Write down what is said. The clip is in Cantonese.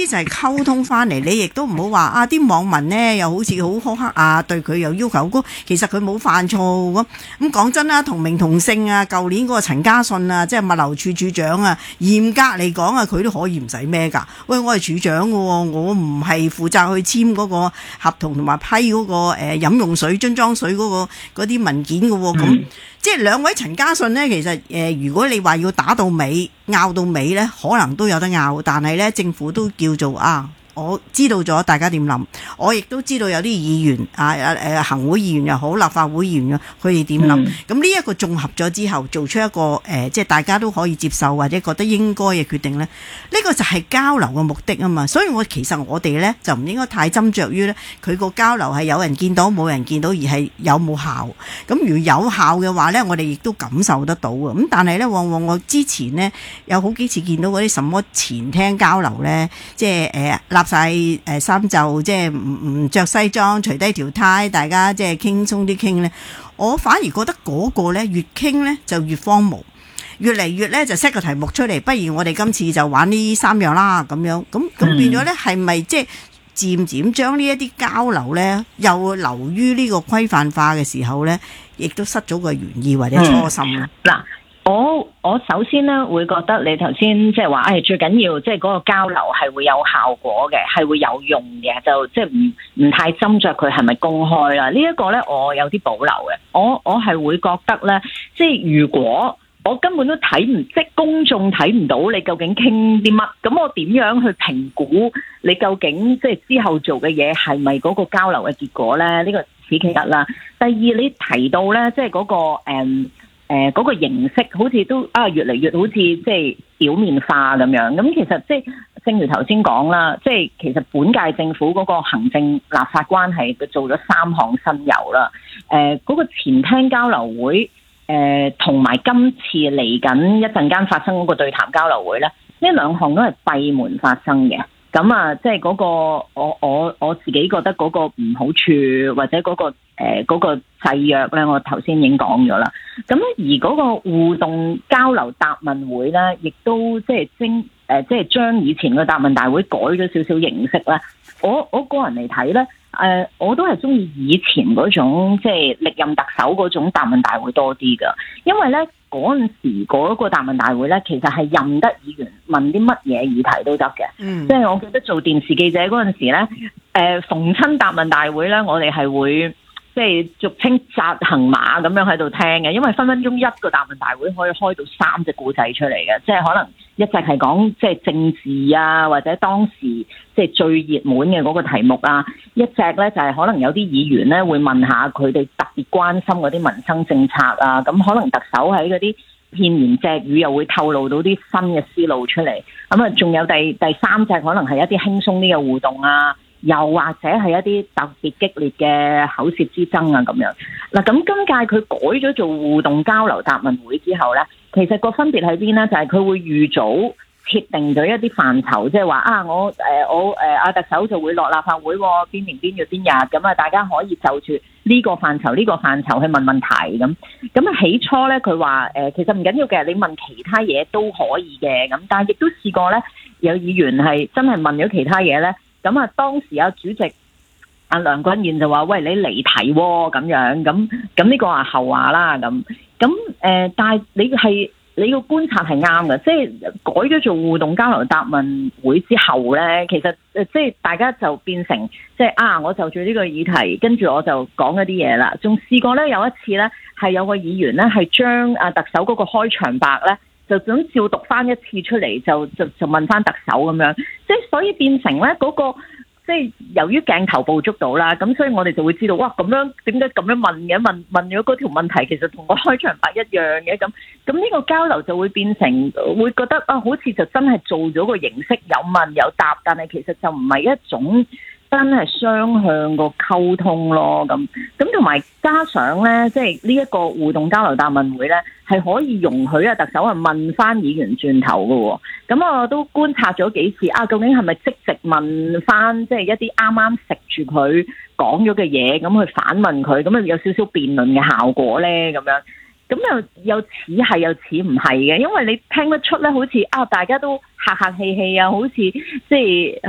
啲就係溝通翻嚟，你亦都唔好話啊啲網民呢又好似好苛刻啊，對佢又要求好高，其實佢冇犯錯咁講真啦，同名同姓啊，舊年嗰個陳家信啊，即係物流處處長啊，嚴格嚟講啊，佢都可以唔使咩㗎。喂，我係處長嘅喎，我唔係負責去簽嗰個合同同埋批嗰個飲用水樽裝水嗰啲文件嘅喎，咁即係兩位陳家信呢，其實如果你話要打到尾、拗到尾呢，可能都有得拗，但係呢，政府都叫做我知道咗大家點諗，我亦都知道有啲議員行會議員又好，立法會議員又好，佢哋點諗。咁呢一個綜合咗之後，做出一個即係大家都可以接受或者覺得應該嘅決定呢。呢個就係交流嘅目的啊嘛。所以其實我哋呢，就唔應該太斟酌於呢，佢個交流係有人見到冇人見到，而係有冇效。咁如果有效嘅話呢，我哋亦都感受得到啊。咁但係呢，往往我之前呢，有好幾次見到嗰啲什麼前廳交流呢，即係立晒衫袖，即係唔着西裝，除低條呔，大家即係輕鬆啲傾呢。我反而覺得嗰個呢，越傾呢就越荒謬，越嚟越呢就 set 個題目出嚟，不如我哋今次就玩呢3樣啦咁樣，咁變咗呢，係咪即係漸漸將呢一啲交流呢，又流於呢個規範化嘅時候呢，亦都失咗個原意或者初心咧？ 嗱。我首先咧會覺得你頭先即係話，最緊要即係嗰個交流係會有效果嘅，係會有用嘅，就即係唔太斟酌佢係咪公開啦。呢一個咧我有啲保留嘅，我係會覺得咧，即係如果我根本都睇唔，即係公眾睇唔到你究竟傾啲乜，咁我點樣去評估你究竟即係之後做嘅嘢係咪嗰個交流嘅結果咧？呢個此其一啦。第二，你提到咧，即係嗰個嗰個形式好似都越嚟越好似即係表面化咁樣，咁其實即係正如頭先講啦，即係其實本屆政府嗰個行政立法關係佢做咗3項新猷啦，嗰個前廳交流會同埋今次嚟緊一陣間發生嗰個對談交流會咧，呢2項都係閉門發生嘅。咁即係嗰個我自己覺得嗰個唔好處或者嗰個制約咧，我頭先已經講咗啦。咁而嗰個互動交流答問會咧，亦都即係將以前個答問大會改咗少少形式咧。我個人嚟睇咧，我都係中意以前嗰種即係歷任特首嗰種答問大會多啲噶，因為咧嗰陣時嗰個答問大會咧，其實係任得議員問啲乜嘢議題都得嘅。即係我記得做電視記者嗰陣時咧，逢親答問大會咧，我哋係會即係俗稱紮行馬咁樣喺度聽嘅，因為分分鐘一個答問大會可以開到3隻故仔出嚟嘅，即係可能一隻係講即係政治啊，或者當時即係最熱門嘅嗰個題目啊，一隻咧就係可能有啲議員咧會問下佢哋特別關心嗰啲民生政策啊，咁可能特首喺嗰啲片言隻語又會透露到啲新嘅思路出嚟，咁仲有第3隻可能係一啲輕鬆啲嘅互動啊，又或者係一啲特別激烈嘅口舌之爭啊咁樣。嗱，咁今屆佢改咗做互動交流答問會之後咧，其實個分別喺邊咧？就係佢會預早設定咗一啲範疇，即係話我特首就會落立法會邊年邊月邊日，咁大家可以就住呢個範疇去問問題咁。咁起初咧佢話其實唔緊要嘅，你問其他嘢都可以嘅咁，但係亦都試過咧有議員係真係問咗其他嘢咧。咁當時主席梁君彥就話：喂，你離題喎咁樣，咁呢個係後話啦咁。但係你個觀察係啱嘅，即係改咗做互動交流答問會之後咧，其實即係大家就變成即係我就住呢個議題，跟住我就講一啲嘢啦。仲試過咧有一次咧，係有個議員咧係將特首嗰個開場白咧，就咁照讀翻一次出嚟，就問翻特首咁樣，即係所以變成咧嗰個即係由於鏡頭捕捉到啦，咁所以我哋就會知道，哇咁樣點解咁樣問嘅？問咗嗰條問題其實同個開場白一樣嘅，咁呢個交流就會變成會覺得好似就真係做咗個形式，有問有答，但係其實就唔係一種真係雙向個溝通咯，咁同埋加上咧，即係呢一個互動交流答問會咧，係可以容許特首問翻議員轉頭嘅喎。咁我都觀察咗幾次究竟係咪即時問翻即係一啲啱啱食住佢講咗嘅嘢，咁去反問佢，咁有少少辯論嘅效果咧，咁樣。咁又似係又似唔係嘅，因為你聽得出咧，好似大家都客客氣氣啊，好似即係